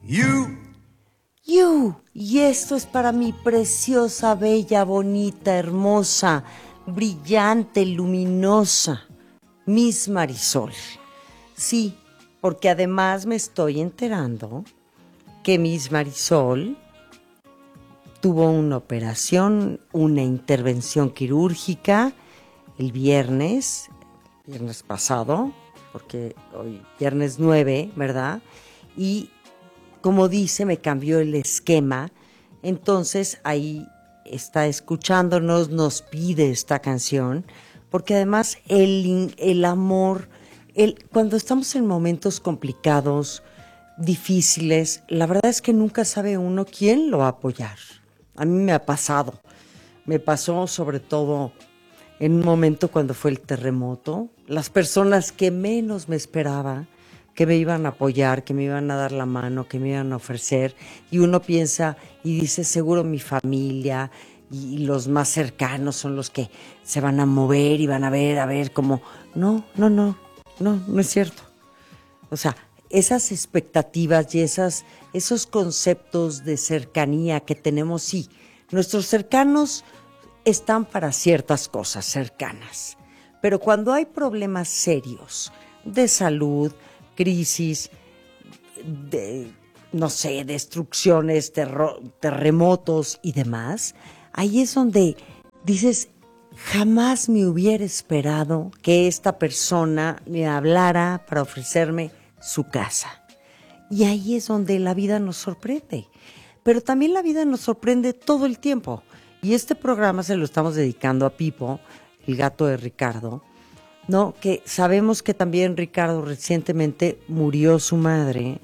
You. Y esto es para mi preciosa, bella, bonita, hermosa, brillante, luminosa, Miss Marisol. Sí, porque además me estoy enterando que Miss Marisol tuvo una operación, una intervención quirúrgica el viernes pasado, porque hoy viernes 9, ¿verdad? Y como dice, me cambió el esquema. Entonces ahí está escuchándonos, nos pide esta canción, porque además el amor, cuando estamos en momentos complicados, difíciles, la verdad es que nunca sabe uno quién lo va a apoyar. A mí me ha pasado. Me pasó sobre todo en un momento cuando fue el terremoto. Las personas que menos me esperaba que me iban a apoyar, que me iban a dar la mano, que me iban a ofrecer. Y uno piensa y dice, seguro mi familia y los más cercanos son los que se van a mover y van a ver cómo... No es cierto. O sea, esas expectativas y esos conceptos de cercanía que tenemos, sí, nuestros cercanos están para ciertas cosas cercanas, pero cuando hay problemas serios de salud, crisis, de, no sé, destrucciones, terremotos y demás, ahí es donde dices, jamás me hubiera esperado que esta persona me hablara para ofrecerme su casa. Y ahí es donde la vida nos sorprende. Pero también la vida nos sorprende todo el tiempo. Y este programa se lo estamos dedicando a Pipo, el gato de Ricardo, ¿no? Que sabemos que también Ricardo recientemente murió su madre,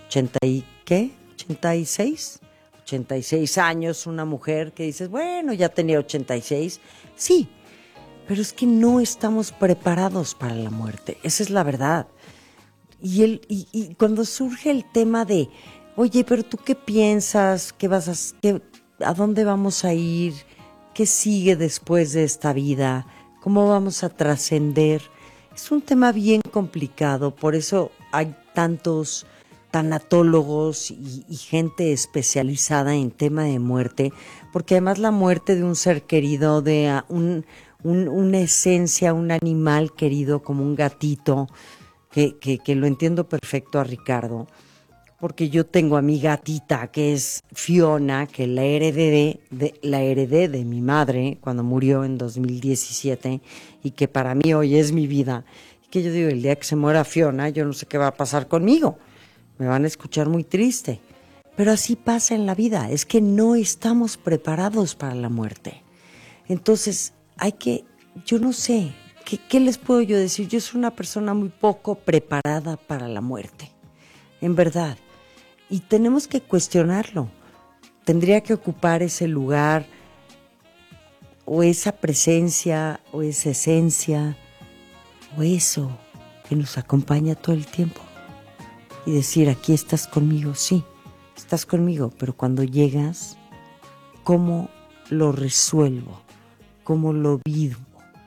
86 años, una mujer que dices, bueno, ya tenía 86. Sí, pero es que no estamos preparados para la muerte, esa es la verdad. Y cuando surge el tema de, oye, pero tú qué piensas, a dónde vamos a ir, qué sigue después de esta vida, cómo vamos a trascender, es un tema bien complicado, por eso hay tantos tanatólogos y gente especializada en tema de muerte, porque además la muerte de un ser querido, de una esencia, un animal querido como un gatito, que lo entiendo perfecto a Ricardo, porque yo tengo a mi gatita que es Fiona, que la heredé de mi madre cuando murió en 2017 y que para mí hoy es mi vida. Y que yo digo, el día que se muera Fiona, yo no sé qué va a pasar conmigo. Me van a escuchar muy triste. Pero así pasa en la vida, es que no estamos preparados para la muerte. Entonces, yo no sé, ¿qué les puedo yo decir? Yo soy una persona muy poco preparada para la muerte, en verdad. Y tenemos que cuestionarlo. Tendría que ocupar ese lugar, o esa presencia, o esa esencia, o eso que nos acompaña todo el tiempo. Y decir, aquí estás conmigo, sí, estás conmigo, pero cuando llegas, ¿cómo lo resuelvo? ¿Cómo lo vivo?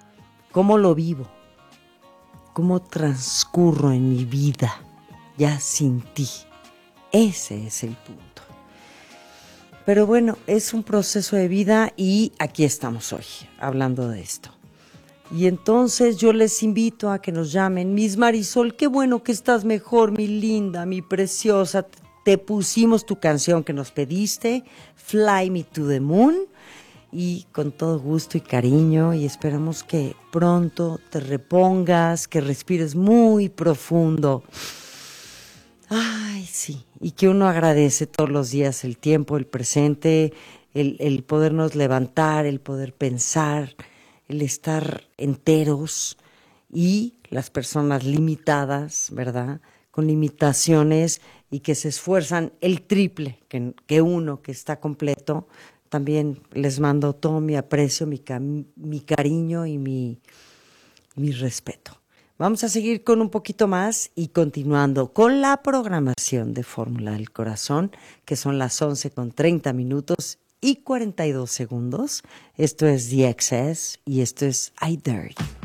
¿Cómo transcurro en mi vida ya sin ti? Ese es el punto. Pero bueno, es un proceso de vida y aquí estamos hoy, hablando de esto. Y entonces yo les invito a que nos llamen. Miss Marisol, qué bueno que estás mejor, mi linda, mi preciosa. Te pusimos tu canción que nos pediste, Fly Me to the Moon. Y con todo gusto y cariño, y esperamos que pronto te repongas, que respires muy profundo. Ay, sí, y que uno agradece todos los días el tiempo, el presente, el podernos levantar, el poder pensar, el estar enteros, y las personas limitadas, ¿verdad? Con limitaciones y que se esfuerzan el triple que uno que está completo. También les mando todo mi aprecio, mi cariño y mi respeto. Vamos a seguir con un poquito más y continuando con la programación de Fórmula del Corazón, que son las 11:30 y 42 segundos. Esto es The Excess y esto es I Dare You.